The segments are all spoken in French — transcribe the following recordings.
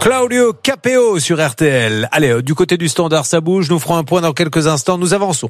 Claudio Capéo sur RTL. Allez, du côté du standard, ça bouge. Nous ferons un point dans quelques instants. Nous avançons.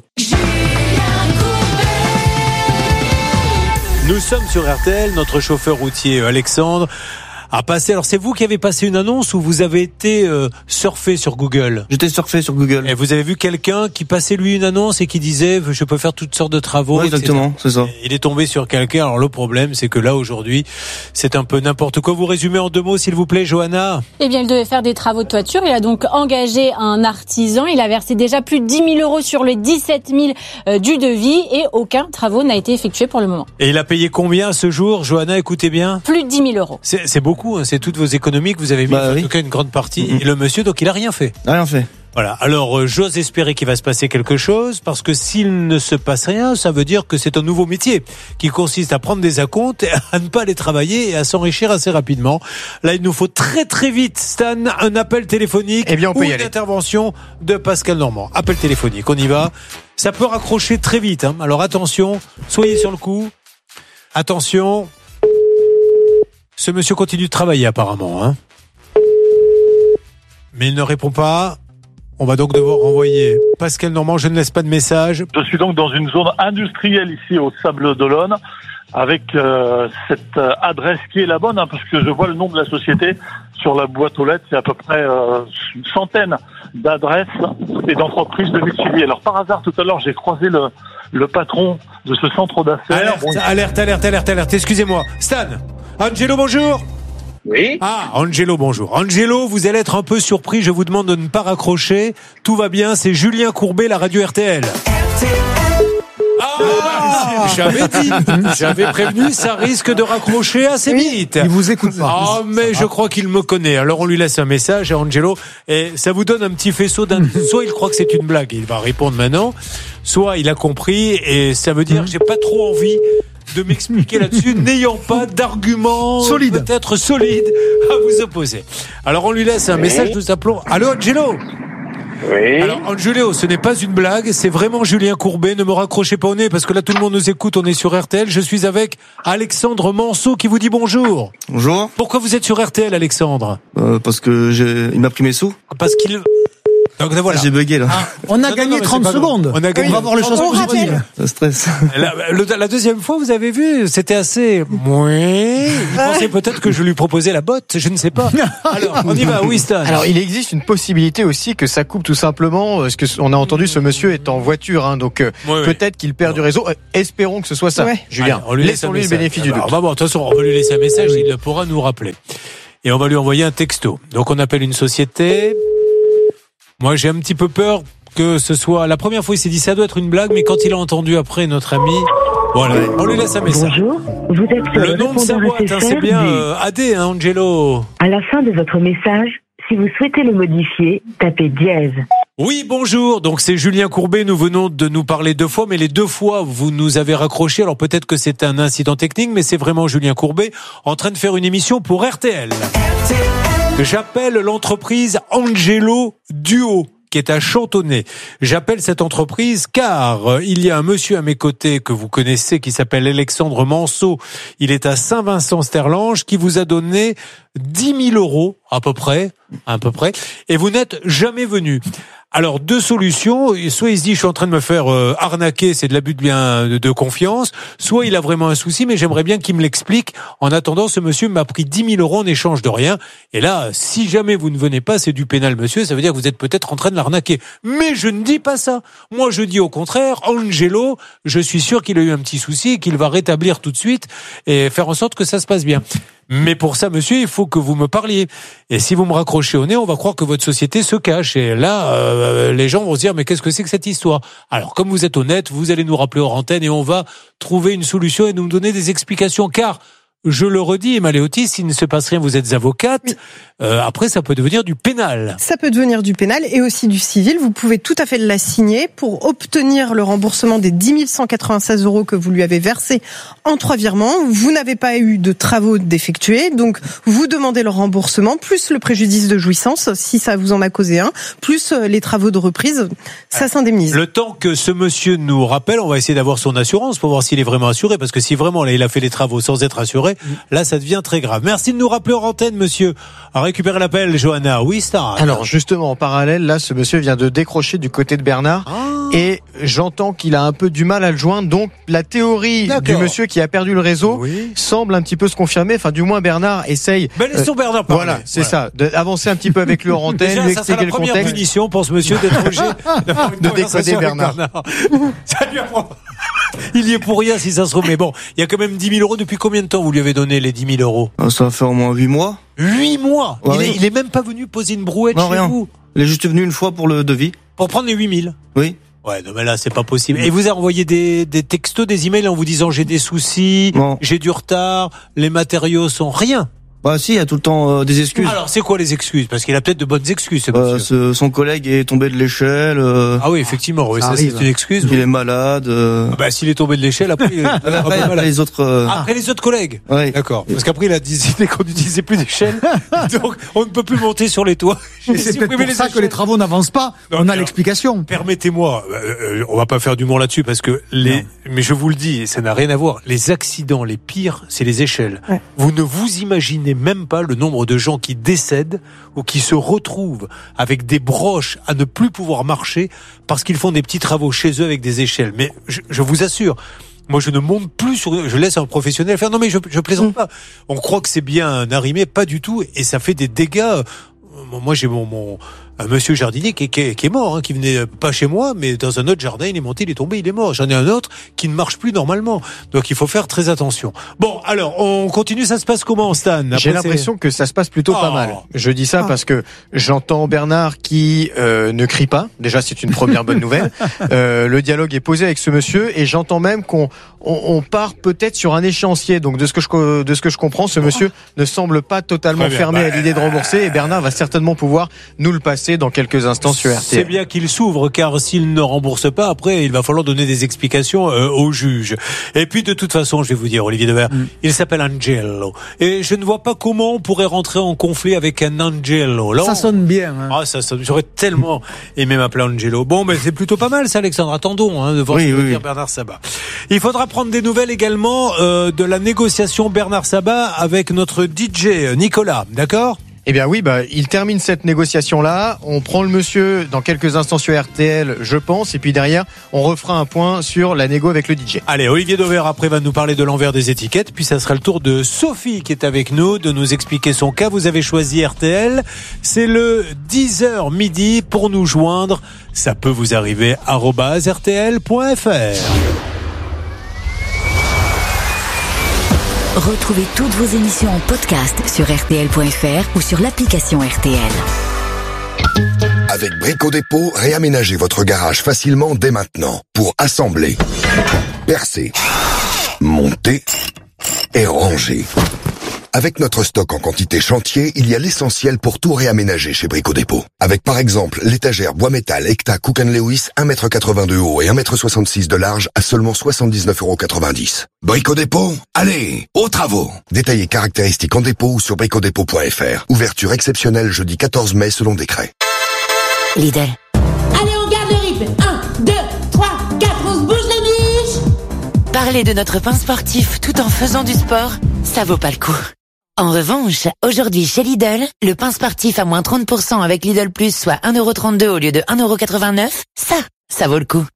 Nous sommes sur RTL. Notre chauffeur routier Alexandre a passé. Alors c'est vous qui avez passé une annonce ou vous avez été surfé sur Google? J'étais surfé sur Google. Et vous avez vu quelqu'un qui passait lui une annonce et qui disait je peux faire toutes sortes de travaux. Oui, exactement, etc. c'est ça. Il est tombé sur quelqu'un. Alors le problème c'est que là aujourd'hui c'est un peu n'importe quoi. Vous résumez en 2 mots s'il vous plaît, Johanna? Eh bien il devait faire des travaux de toiture. Il a donc engagé un artisan. Il a versé déjà plus de 10 000 euros sur les 17 000 du devis et aucun travaux n'a été effectué pour le moment. Et il a payé combien ce jour, Johanna? Écoutez bien. Plus de 10 000 euros. C'est beaucoup, hein, c'est toutes vos économies que vous avez mis, en tout cas une grande partie. Et le monsieur, donc il a rien fait. Rien fait. Voilà. Alors, j'ose espérer qu'il va se passer quelque chose, parce que s'il ne se passe rien, ça veut dire que c'est un nouveau métier qui consiste à prendre des acomptes, à ne pas aller travailler et à s'enrichir assez rapidement. Là, il nous faut très très vite, Stan, un appel téléphonique on peut ou y une aller. intervention de Pascal Normand. Appel téléphonique, on y va. Ça peut raccrocher très vite, hein. Alors attention, soyez sur le coup. Attention. Ce monsieur continue de travailler apparemment, hein. Mais il ne répond pas. On va donc devoir renvoyer Pascal Normand. Je ne laisse pas de message. Je suis donc dans une zone industrielle ici au Sable d'Olonne avec cette adresse qui est la bonne, hein, parce que je vois le nom de la société sur la boîte aux lettres. C'est à peu près une centaine d'adresses et d'entreprises de multiplier. Alors par hasard, tout à l'heure, j'ai croisé le patron de ce centre d'affaires. Alerte. Excusez-moi. Stan. Angelo, bonjour. Oui. Ah, Angelo, bonjour. Angelo, vous allez être un peu surpris. Je vous demande de ne pas raccrocher. Tout va bien. C'est Julien Courbet, la radio RTL. J'avais prévenu, ça risque de raccrocher assez vite. Il vous écoute pas. Ah, mais je crois qu'il me connaît. Alors on lui laisse un message à Angelo et ça vous donne un petit faisceau d'indices. Soit il croit que c'est une blague, il va répondre maintenant. Soit il a compris et ça veut dire que j'ai pas trop envie de m'expliquer là-dessus, n'ayant pas d'arguments peut-être solides à vous opposer. Alors on lui laisse un message, nous appelons. Allô Angelo? Oui. Alors Angelo, ce n'est pas une blague, c'est vraiment Julien Courbet. Ne me raccrochez pas au nez parce que là tout le monde nous écoute, on est sur RTL. Je suis avec Alexandre Manceau qui vous dit bonjour. Bonjour. Pourquoi vous êtes sur RTL, Alexandre? Parce que il m'a pris mes sous. Parce qu'il... Donc voilà. J'ai bugué là. On a gagné 30 secondes. On va voir les choses positives. Ça stresse. La deuxième fois, vous avez vu, c'était assez... Oui. Vous pensez peut-être que je lui proposais la botte, je ne sais pas. Alors, on y va, oui Stan. Alors, il existe une possibilité aussi que ça coupe tout simplement, parce que on a entendu ce monsieur est en voiture, hein, donc peut-être qu'il perd du réseau. Espérons que ce soit ça. Julien, laissons-lui le bénéfice du doute. De toute façon, on va lui laisser un message, il pourra nous rappeler. Et on va lui envoyer un texto. Donc on appelle une société... Moi, j'ai un petit peu peur que ce soit... La première fois, il s'est dit ça doit être une blague, mais quand il a entendu après notre ami... Voilà, on lui laisse un message. Bonjour, vous êtes sur le nom de sa boîte, hein, c'est bien AD, hein, Angelo. À la fin de votre message, si vous souhaitez le modifier, tapez dièse. Oui, bonjour. Donc c'est Julien Courbet. Nous venons de nous parler 2 fois, mais les 2 fois vous nous avez raccroché. Alors peut-être que c'est un incident technique, mais c'est vraiment Julien Courbet en train de faire une émission pour RTL. J'appelle l'entreprise Angelo Duo, qui est à Chantonnay. J'appelle cette entreprise car il y a un monsieur à mes côtés que vous connaissez qui s'appelle Alexandre Manceau. Il est à Saint-Vincent-Sterlange qui vous a donné 10 000 euros à peu près, et vous n'êtes jamais venu. Alors, 2 solutions. Soit il se dit, je suis en train de me faire arnaquer, c'est de l'abus de confiance. Soit il a vraiment un souci, mais j'aimerais bien qu'il me l'explique. En attendant, ce monsieur m'a pris 10 000 euros en échange de rien. Et là, si jamais vous ne venez pas, c'est du pénal, monsieur. Ça veut dire que vous êtes peut-être en train de l'arnaquer. Mais je ne dis pas ça. Moi, je dis au contraire, Angelo, je suis sûr qu'il a eu un petit souci et qu'il va rétablir tout de suite et faire en sorte que ça se passe bien. Mais pour ça, monsieur, il faut que vous me parliez. Et si vous me raccrochez au nez, on va croire que votre société se cache. Et là, les gens vont se dire, mais qu'est-ce que c'est que cette histoire? Alors, comme vous êtes honnête, vous allez nous rappeler hors antenne et on va trouver une solution et nous donner des explications. Car, je le redis, Emma Léotis, s'il ne se passe rien, vous êtes avocate. Oui. Après, ça peut devenir du pénal. Ça peut devenir du pénal et aussi du civil. Vous pouvez tout à fait la signer pour obtenir le remboursement des 10 196 euros que vous lui avez versés en 3 virements. Vous n'avez pas eu de travaux d'effectuer, donc vous demandez le remboursement, plus le préjudice de jouissance, si ça vous en a causé un, plus les travaux de reprise, ça s'indemnise. Le temps que ce monsieur nous rappelle, on va essayer d'avoir son assurance pour voir s'il est vraiment assuré, parce que si vraiment là, il a fait les travaux sans être assuré, après, là, ça devient très grave. Merci de nous rappeler en antenne, monsieur. À récupérer l'appel, Johanna. Oui, Star. Alors, justement, en parallèle, là, ce monsieur vient de décrocher du côté de Bernard. Et j'entends qu'il a un peu du mal à le joindre. Donc, la théorie du monsieur qui a perdu le réseau semble un petit peu se confirmer. Enfin, du moins, Bernard essaye. Laissons Bernard parler. Voilà, c'est ça. D'avancer un petit peu avec lui en antenne, lui expliquer le contexte. Ça sera la première punition pour ce monsieur d'être obligé de décoder Bernard. Ça lui apprend. Il y est pour rien si ça se trouve. Mais bon, il y a quand même 10 000 euros. Depuis combien de temps vous lui avez donné les 10 000 euros? Ça va faire au moins 8 mois. 8 mois? Ouais, il est même pas venu poser une brouette chez vous? Il est juste venu une fois pour le devis. Pour prendre les 8 000? Oui. Ouais, non, mais là, c'est pas possible. Et vous avez envoyé des textos, des emails en vous disant j'ai des soucis, j'ai du retard, les matériaux sont rien. Bah si, il y a tout le temps des excuses. Alors, c'est quoi les excuses? Parce qu'il a peut-être de bonnes excuses, ce monsieur. Son collègue est tombé de l'échelle. Ah oui, effectivement, oui, ça c'est une excuse. Il est malade. Bah s'il est tombé de l'échelle, après, après les autres. Après les autres collègues. Oui. D'accord. Parce qu'après il a décidé qu'on n'utilisait plus d'échelle, donc on ne peut plus monter sur les toits. Et c'est peut-être pour ça que les travaux n'avancent pas. On a l'explication. Permettez-moi, on va pas faire d'humour là-dessus parce que mais je vous le dis, ça n'a rien à voir. Les accidents les pires, c'est les échelles. Ouais. Vous ne vous imaginez même pas le nombre de gens qui décèdent ou qui se retrouvent avec des broches à ne plus pouvoir marcher parce qu'ils font des petits travaux chez eux avec des échelles. Mais je vous assure, moi je ne monte plus je laisse un professionnel faire. Non mais je plaisante pas. On croit que c'est bien arrimé, pas du tout, et ça fait des dégâts. Moi j'ai un monsieur jardinier qui est mort, qui venait pas chez moi, mais dans un autre jardin, il est monté, il est tombé, il est mort. J'en ai un autre qui ne marche plus normalement. Donc il faut faire très attention. Bon, alors, on continue, ça se passe comment, Stan? Après, j'ai l'impression que ça se passe plutôt pas mal. Je dis ça parce que j'entends Bernard qui ne crie pas. Déjà, c'est une première bonne nouvelle. Le dialogue est posé avec ce monsieur et j'entends même qu'on part peut-être sur un échéancier. Donc de ce que je comprends, ce monsieur ne semble pas totalement fermé à l'idée de rembourser et Bernard va certainement pouvoir nous le passer dans quelques instants sur RTL. C'est bien qu'il s'ouvre, car s'il ne rembourse pas, après, il va falloir donner des explications au juge. Et puis, de toute façon, je vais vous dire, Olivier Devers, il s'appelle Angelo. Et je ne vois pas comment on pourrait rentrer en conflit avec un Angelo. Là, ça sonne bien. Ah, ça sonne. J'aurais tellement aimé m'appeler Angelo. Bon, mais c'est plutôt pas mal, ça, Alexandre. Attendons, de voir ce que veut dire Bernard Sabat. Il faudra prendre des nouvelles également de la négociation Bernard Sabat avec notre DJ Nicolas. D'accord? Eh bien oui, il termine cette négociation-là. On prend le monsieur dans quelques instants sur RTL, je pense. Et puis derrière, on refera un point sur la négo avec le DJ. Allez, Olivier Dauvert après va nous parler de l'envers des étiquettes. Puis ça sera le tour de Sophie qui est avec nous, de nous expliquer son cas. Vous avez choisi RTL. C'est le 10h midi pour nous joindre. Ça peut vous arriver @rtl.fr. Retrouvez toutes vos émissions en podcast sur rtl.fr ou sur l'application RTL. Avec Brico Dépôt, réaménagez votre garage facilement dès maintenant pour assembler, percer, monter et ranger. Avec notre stock en quantité chantier, il y a l'essentiel pour tout réaménager chez Brico Dépôt. Avec par exemple l'étagère bois métal Ekta Cook & Lewis 1,82 m de haut et 1,66 m de large à seulement 79,90 €. Brico Dépôt, allez, aux travaux. Détaillez caractéristiques en dépôt ou sur bricodépôt.fr. Ouverture exceptionnelle jeudi 14 mai selon décret. Lidl. Allez, on garde le rythme. 1, 2, 3, 4, on se bouge les biches. Parler de notre pain sportif tout en faisant du sport, ça vaut pas le coup. En revanche, aujourd'hui chez Lidl, le pain sportif à moins 30% avec Lidl Plus, soit 1,32 € au lieu de 1,89 €, ça vaut le coup.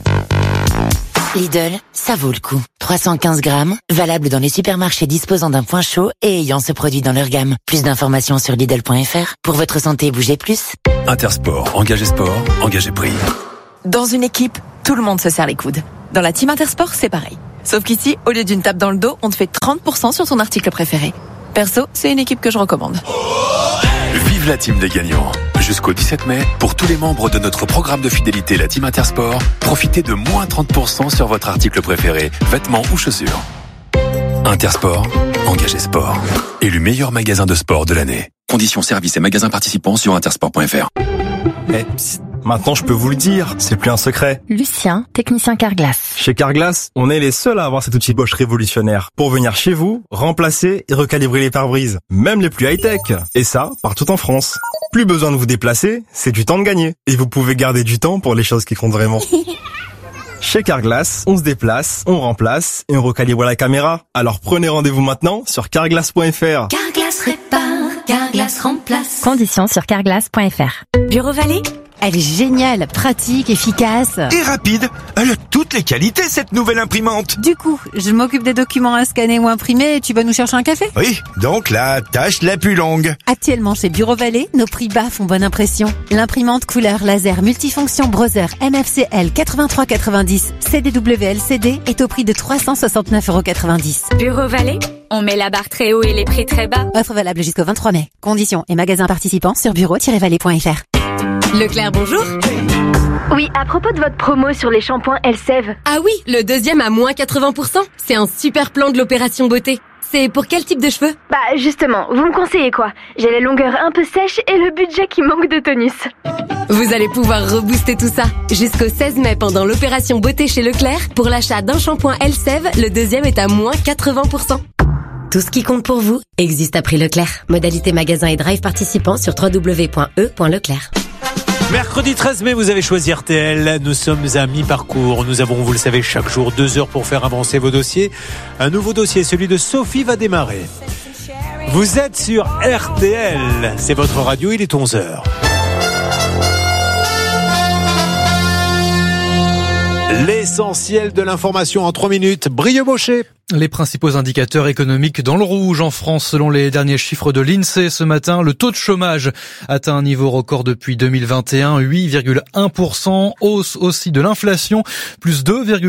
Lidl, ça vaut le coup. 315 grammes, valable dans les supermarchés disposant d'un point chaud et ayant ce produit dans leur gamme. Plus d'informations sur Lidl.fr. Pour votre santé, bougez plus. Intersport, engagé sport, engagé prix. Dans une équipe, tout le monde se serre les coudes. Dans la team Intersport, c'est pareil. Sauf qu'ici, au lieu d'une tape dans le dos, on te fait 30% sur ton article préféré. Perso, c'est une équipe que je recommande. Vive la team des gagnants. Jusqu'au 17 mai, pour tous les membres de notre programme de fidélité, la team Intersport, profitez de moins 30% sur votre article préféré, vêtements ou chaussures. Intersport, engagé sport. Élu meilleur magasin de sport de l'année. Conditions, services et magasins participants sur intersport.fr. Maintenant, je peux vous le dire, c'est plus un secret. Lucien, technicien Carglass. Chez Carglass, on est les seuls à avoir cet outil Bosch révolutionnaire pour venir chez vous, remplacer et recalibrer les pare-brises, même les plus high-tech. Et ça, partout en France. Plus besoin de vous déplacer, c'est du temps de gagner. Et vous pouvez garder du temps pour les choses qui comptent vraiment. Chez Carglass, on se déplace, on remplace et on recalibre la caméra. Alors prenez rendez-vous maintenant sur carglass.fr. Carglass répare, Carglass remplace. Conditions sur carglass.fr. Bureau Vallée, elle est géniale, pratique, efficace. Et rapide. Elle a toutes les qualités, cette nouvelle imprimante. Du coup, je m'occupe des documents à scanner ou imprimer et tu vas nous chercher un café? Oui, donc la tâche la plus longue. Actuellement chez Bureau Vallée, nos prix bas font bonne impression. L'imprimante couleur laser multifonction Brother MFCL 8390 CDW LCD est au prix de 369,90 €. Bureau Vallée, on met la barre très haut et les prix très bas. Offre valable jusqu'au 23 mai. Conditions et magasins participants sur bureau-vallée.fr. Leclerc, bonjour. Oui, à propos de votre promo sur les shampoings Elseve. Ah oui, le deuxième à moins 80%. C'est un super plan de l'opération beauté. C'est pour quel type de cheveux? Bah justement, vous me conseillez quoi? J'ai la longueur un peu sèche et le budget qui manque de tonus. Vous allez pouvoir rebooster tout ça. Jusqu'au 16 mai pendant l'opération beauté chez Leclerc, pour l'achat d'un shampoing Elseve, le deuxième est à moins 80%. Tout ce qui compte pour vous existe à prix Leclerc. Modalité magasin et drive participants sur www.e.leclerc. Mercredi 13 mai, vous avez choisi RTL. Nous sommes à mi-parcours. Nous avons, vous le savez, chaque jour 2 heures pour faire avancer vos dossiers. Un nouveau dossier, celui de Sophie, va démarrer. Vous êtes sur RTL. C'est votre radio, il est 11h. L'essentiel de l'information en 3 minutes. Brieux Baucher. Les principaux indicateurs économiques dans le rouge en France selon les derniers chiffres de l'INSEE ce matin. Le taux de chômage atteint un niveau record depuis 2021, 8,1%. Hausse aussi de l'inflation, plus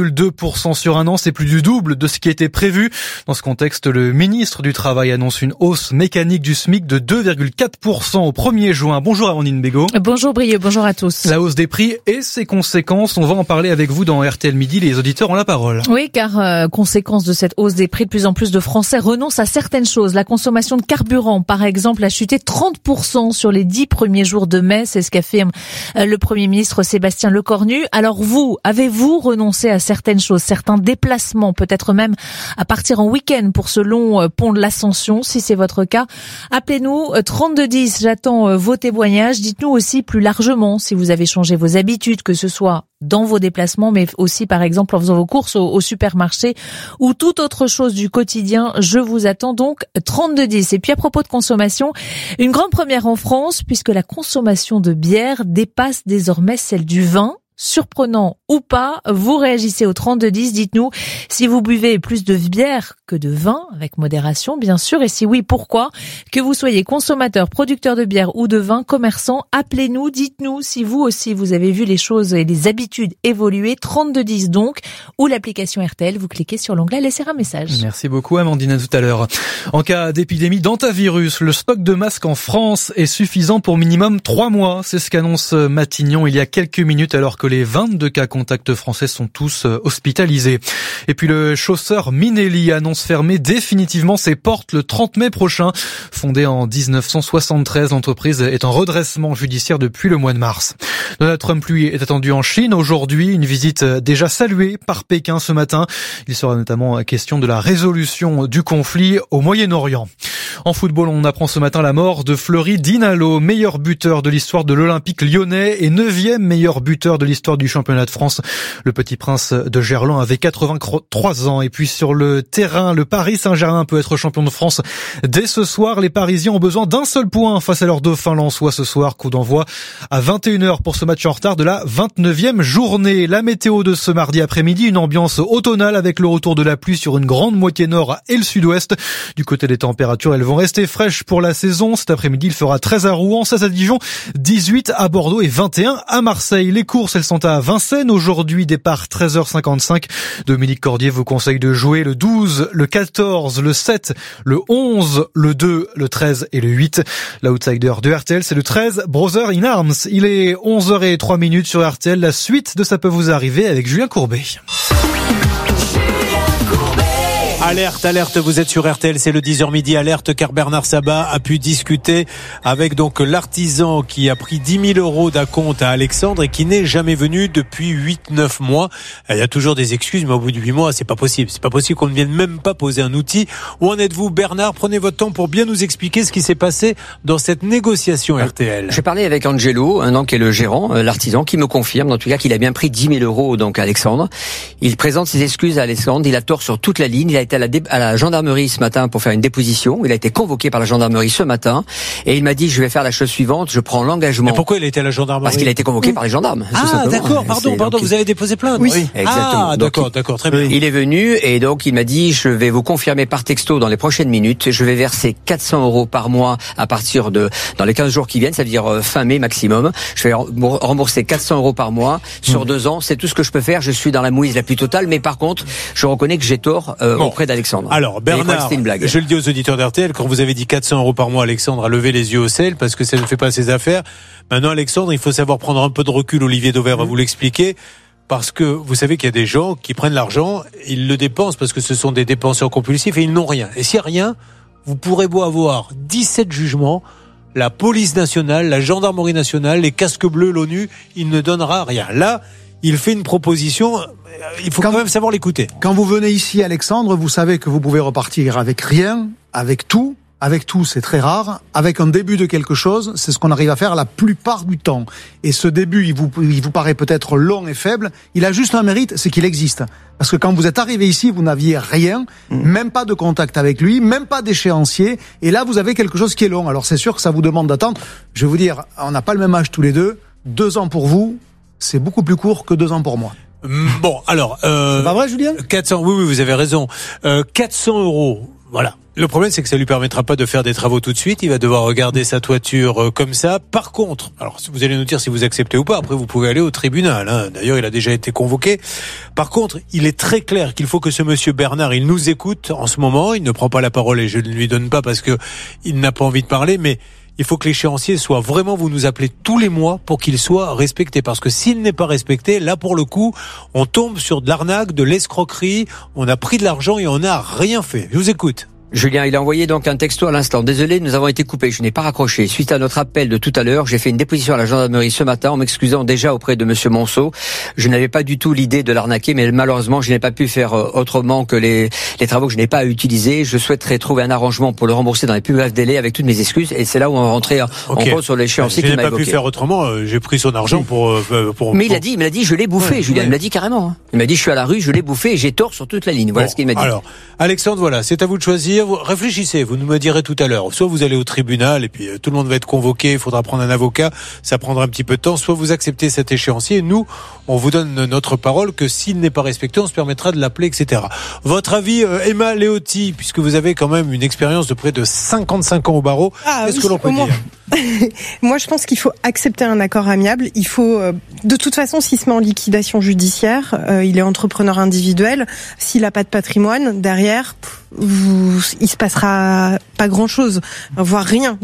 2,2% sur un an. C'est plus du double de ce qui était prévu. Dans ce contexte, le ministre du Travail annonce une hausse mécanique du SMIC de 2,4% au 1er juin. Bonjour Amandine Bégaud. Bonjour Brieux, bonjour à tous. La hausse des prix et ses conséquences, on va en parler avec vous dans RTL Midi. Les auditeurs ont la parole. Oui, car conséquence de cette hausse des prix, de plus en plus de Français renoncent à certaines choses. La consommation de carburant, par exemple, a chuté 30% sur les 10 premiers jours de mai. C'est ce qu'affirme le Premier ministre Sébastien Lecornu. Alors vous, avez-vous renoncé à certaines choses, certains déplacements, peut-être même à partir en week-end pour ce long pont de l'Ascension? Si c'est votre cas, appelez-nous 3210. J'attends vos témoignages. Dites-nous aussi plus largement si vous avez changé vos habitudes, que ce soit dans vos déplacements, mais aussi par exemple en faisant vos courses au supermarché ou toute autre chose du quotidien. Je vous attends donc 3210. Et puis à propos de consommation, une grande première en France puisque la consommation de bière dépasse désormais celle du vin. Surprenant ou pas, vous réagissez au 3210. Dites-nous si vous buvez plus de bière que de vin, avec modération bien sûr, et si oui, pourquoi. Que vous soyez consommateur, producteur de bière ou de vin, commerçant, appelez-nous, dites-nous si vous aussi vous avez vu les choses et les habitudes évoluer. 3210 donc, ou l'application RTL, vous cliquez sur l'onglet laisser un message. Merci beaucoup Amandine, à tout à l'heure. En cas d'épidémie d'hantavirus, le stock de masques en France est suffisant pour minimum 3 mois. C'est ce qu'annonce Matignon il y a quelques minutes, alors que les 22 cas contacts français sont tous hospitalisés. Et puis le chausseur Minelli annonce fermer définitivement ses portes le 30 mai prochain. Fondée en 1973, l'entreprise est en redressement judiciaire depuis le mois de mars. Donald Trump, lui, est attendu en Chine aujourd'hui. Une visite déjà saluée par Pékin ce matin. Il sera notamment question de la résolution du conflit au Moyen-Orient. En football, on apprend ce matin la mort de Fleury Dinalo, meilleur buteur de l'histoire de l'Olympique lyonnais et 9e meilleur buteur de l'histoire du championnat de France. Le petit prince de Gerland avait 83 ans. Et puis sur le terrain, le Paris Saint-Germain peut être champion de France dès ce soir. Les Parisiens ont besoin d'un seul point face à leur dauphin lensois ce soir. Coup d'envoi à 21h pour ce match en retard de la 29e journée. La météo de ce mardi après-midi, une ambiance automnale avec le retour de la pluie sur une grande moitié nord et le sud-ouest. Du côté des températures, elles vont rester fraîches pour la saison. Cet après-midi, il fera 13 à Rouen, 16 à Dijon, 18 à Bordeaux et 21 à Marseille. Les courses, elles sont à Vincennes aujourd'hui, départ 13h55. Dominique Cordier vous conseille de jouer le 12, le 14, le 7, le 11, le 2, le 13 et le 8. L'outsider de RTL, c'est le 13, Brother in Arms. Il est 11h03 sur RTL. La suite de Ça peut vous arriver avec Julien Courbet. Alerte, vous êtes sur RTL, c'est le 10h midi, alerte, car Bernard Sabat a pu discuter avec donc l'artisan qui a pris 10 000 euros d'acompte à Alexandre et qui n'est jamais venu depuis 8-9 mois. Il y a toujours des excuses, mais au bout de 8 mois, c'est pas possible. C'est pas possible qu'on ne vienne même pas poser un outil. Où en êtes-vous, Bernard? Prenez votre temps pour bien nous expliquer ce qui s'est passé dans cette négociation RTL. J'ai parlé avec Angelo, qui est le gérant, l'artisan, qui me confirme, en tout cas, qu'il a bien pris 10 000 euros donc à Alexandre. Il présente ses excuses à Alexandre, il a tort sur toute la ligne, il a été à la gendarmerie ce matin pour faire une déposition. Il a été convoqué par la gendarmerie ce matin et il m'a dit je vais faire la chose suivante, je prends l'engagement. Mais pourquoi il a été à la gendarmerie? Parce qu'il a été convoqué par les gendarmes. Ah d'accord, pardon, vous avez déposé plainte. Oui, exactement. Ah d'accord, très bien. Il est venu et donc il m'a dit je vais vous confirmer par texto dans les prochaines minutes, je vais verser 400 euros par mois à partir dans les 15 jours qui viennent, ça veut dire fin mai maximum. Je vais rembourser 400 euros par mois sur 2 ans, c'est tout ce que je peux faire, je suis dans la mouise la plus totale, mais par contre je reconnais que j'ai tort auprès d'Alexandre. Alors Bernard, je le dis aux auditeurs d'RTL, quand vous avez dit 400 euros par mois, Alexandre a levé les yeux au ciel parce que ça ne fait pas ses affaires. Maintenant Alexandre, il faut savoir prendre un peu de recul, Olivier Dauvert va vous l'expliquer, parce que vous savez qu'il y a des gens qui prennent l'argent, ils le dépensent parce que ce sont des dépenseurs compulsifs et ils n'ont rien. Et s'il n'y a rien, vous pourrez beau avoir 17 jugements, la police nationale, la gendarmerie nationale, les casques bleus, l'ONU, il ne donnera rien. Là, il fait une proposition, il faut quand même savoir l'écouter. Quand vous venez ici, Alexandre, vous savez que vous pouvez repartir avec rien, avec tout. Avec tout, c'est très rare. Avec un début de quelque chose, c'est ce qu'on arrive à faire la plupart du temps. Et ce début, il vous paraît peut-être long et faible. Il a juste un mérite, c'est qu'il existe. Parce que quand vous êtes arrivé ici, vous n'aviez rien, même pas de contact avec lui, même pas d'échéancier. Et là, vous avez quelque chose qui est long. Alors c'est sûr que ça vous demande d'attendre. Je vais vous dire, on n'a pas le même âge tous les deux. 2 ans pour vous, c'est beaucoup plus court que 2 ans pour moi. Bon, alors... c'est pas vrai, Julien? 400, oui, vous avez raison. 400 euros, voilà. Le problème, c'est que ça lui permettra pas de faire des travaux tout de suite. Il va devoir regarder sa toiture comme ça. Par contre, alors vous allez nous dire si vous acceptez ou pas. Après, vous pouvez aller au tribunal. D'ailleurs, il a déjà été convoqué. Par contre, il est très clair qu'il faut que ce monsieur Bernard, il nous écoute en ce moment. Il ne prend pas la parole et je ne lui donne pas parce que il n'a pas envie de parler. Mais il faut que l'échéancier soit vraiment, vous nous appelez tous les mois pour qu'il soit respecté. Parce que s'il n'est pas respecté, là, pour le coup, on tombe sur de l'arnaque, de l'escroquerie. On a pris de l'argent et on n'a rien fait. Je vous écoute. Julien, il a envoyé donc un texto à l'instant. Désolé, nous avons été coupés. Je n'ai pas raccroché. Suite à notre appel de tout à l'heure, j'ai fait une déposition à la gendarmerie ce matin en m'excusant déjà auprès de monsieur Monceau. Je n'avais pas du tout l'idée de l'arnaquer, mais malheureusement, je n'ai pas pu faire autrement que les travaux que je n'ai pas à utiliser. Je souhaiterais trouver un arrangement pour le rembourser dans les plus brefs délais avec toutes mes excuses. Et c'est là où on va rentrer en compte sur l'échéancier qu'il m'a évoqué. Je n'ai pas pu faire autrement. J'ai pris son argent pour. Mais il m'a dit, je l'ai bouffé, Julien. Il me l'a dit carrément. Il m'a dit, je suis à la rue, je l'ai bouffé et j'ai tort sur toute la ligne. Voilà ce qu'il m'a dit. Alors, Alexandre, voilà, c'est à vous de choisir. Réfléchissez. Vous nous me direz tout à l'heure. Soit vous allez au tribunal et puis tout le monde va être convoqué, il faudra prendre un avocat, ça prendra un petit peu de temps. Soit vous acceptez cet échéancier et nous, on vous donne notre parole que s'il n'est pas respecté, on se permettra de l'appeler, etc. Votre avis, Emma Léoty, puisque vous avez quand même une expérience de près de 55 ans au barreau, qu'est-ce que l'on peut dire? Moi, je pense qu'il faut accepter un accord amiable. Il faut, de toute façon, s'il se met en liquidation judiciaire, il est entrepreneur individuel. S'il n'a pas de patrimoine derrière, il se passera pas grand-chose, voire rien.